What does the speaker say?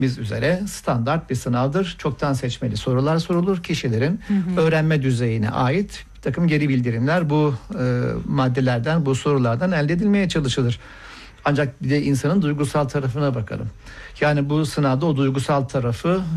üzere standart bir sınavdır. Çoktan seçmeli sorular sorulur. Kişilerin öğrenme düzeyine ait bir takım geri bildirimler bu maddelerden, bu sorulardan elde edilmeye çalışılır. Ancak bir de insanın duygusal tarafına bakalım. Yani bu sınavda o duygusal tarafı